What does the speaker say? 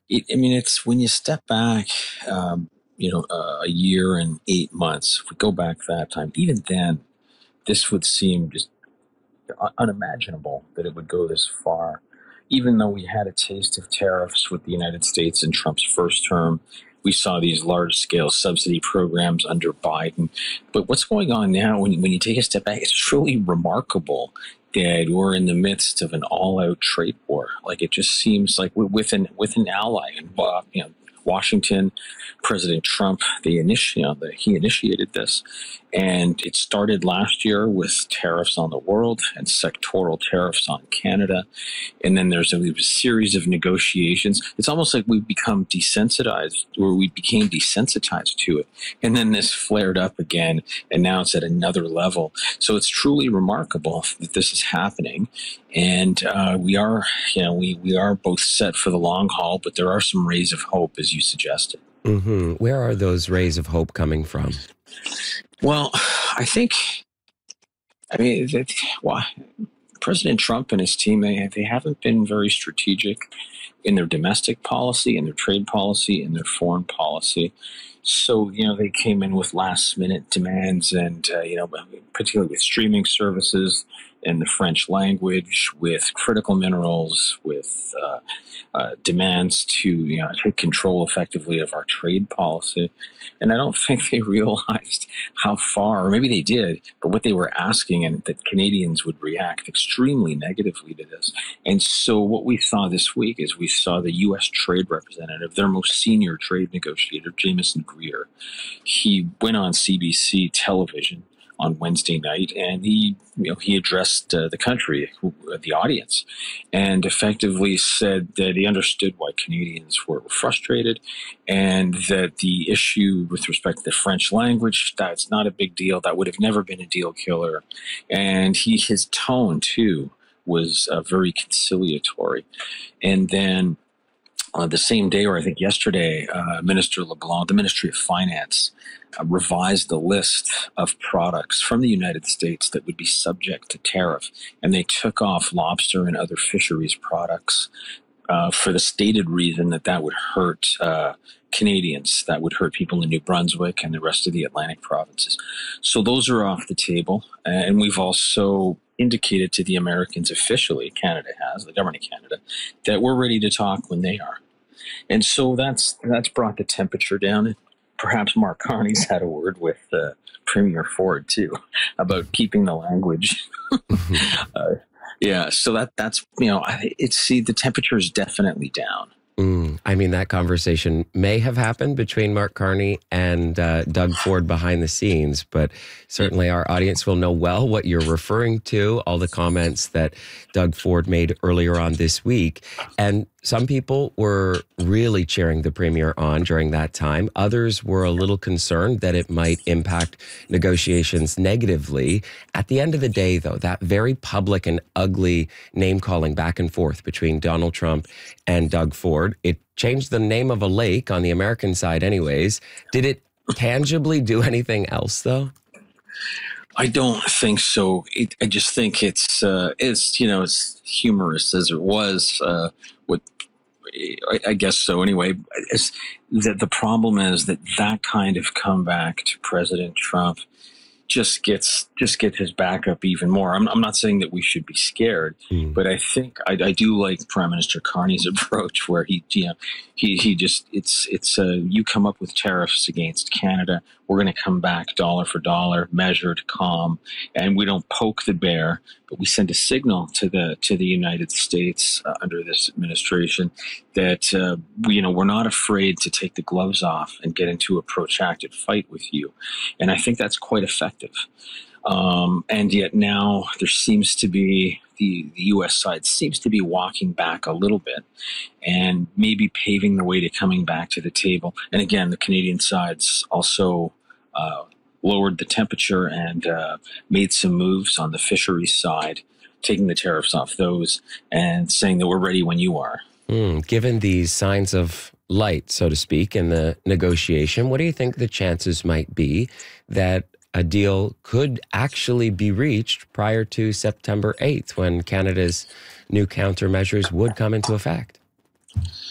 I mean, it's when you step back, a year and 8 months. If we go back that time, even then, this would seem just unimaginable that it would go this far. Even though we had a taste of tariffs with the United States in Trump's first term, we saw these large scale subsidy programs under Biden. But what's going on now, when you take a step back, it's truly remarkable that we're in the midst of an all out trade war. Like it just seems like we're with an ally. And, Washington, President Trump, he initiated this. And it started last year with tariffs on the world and sectoral tariffs on Canada. And then there's a series of negotiations. It's almost like we've become desensitized, or we became desensitized to it. And then this flared up again, and now it's at another level. So it's truly remarkable that this is happening. And we are both set for the long haul, but there are some rays of hope, as you suggested. Mm-hmm. Where are those rays of hope coming from? Well, well, President Trump and his team, they haven't been very strategic in their domestic policy, in their trade policy, in their foreign policy. So, they came in with last minute demands and, particularly with streaming services in the French language, with critical minerals, with demands to take control effectively of our trade policy. And I don't think they realized how far, or maybe they did, but what they were asking, and that Canadians would react extremely negatively to this. And so what we saw this week is we saw the U.S. trade representative, their most senior trade negotiator, Jameson Greer. He went on CBC television on Wednesday night, and he addressed the country, the audience, and effectively said that he understood why Canadians were frustrated, and that the issue with respect to the French language, that's not a big deal. That would have never been a deal killer. And his tone too was very conciliatory. And then the same day, or I think yesterday, Minister LeBlanc, the Ministry of Finance, revised the list of products from the United States that would be subject to tariff. And they took off lobster and other fisheries products for the stated reason that would hurt Canadians, that would hurt people in New Brunswick and the rest of the Atlantic provinces. So those are off the table. And we've also indicated to the Americans officially, Canada has, the government of Canada, that we're ready to talk when they are. And so that's brought the temperature down. And perhaps Mark Carney's had a word with Premier Ford too about keeping the language. So that's the temperature is definitely down. I mean, that conversation may have happened between Mark Carney and Doug Ford behind the scenes, but certainly our audience will know well what you're referring to, all the comments that Doug Ford made earlier on this week. And some people were really cheering the premier on during that time. Others were a little concerned that it might impact negotiations negatively. At the end of the day, though, that very public and ugly name-calling back and forth between Donald Trump and Doug Ford, it changed the name of a lake on the American side anyways. Did it tangibly do anything else, though? I don't think so. I just think it's as humorous as it was. I guess so. Anyway, the problem is that kind of comeback to President Trump just gets his back up even more. I'm not saying that we should be scared, but I think I do like Prime Minister Carney's approach, where he just you come up with tariffs against Canada, we're going to come back dollar for dollar, measured, calm, and we don't poke the bear, but we send a signal to the United States under this administration that we're not afraid to take the gloves off and get into a protracted fight with you, and I think that's quite effective. And yet now there seems to be the U.S. side seems to be walking back a little bit and maybe paving the way to coming back to the table. And again, the Canadian side's also lowered the temperature and made some moves on the fisheries side, taking the tariffs off those and saying that we're ready when you are. Given these signs of light, so to speak, in the negotiation, what do you think the chances might be that a deal could actually be reached prior to September 8th, when Canada's new countermeasures would come into effect?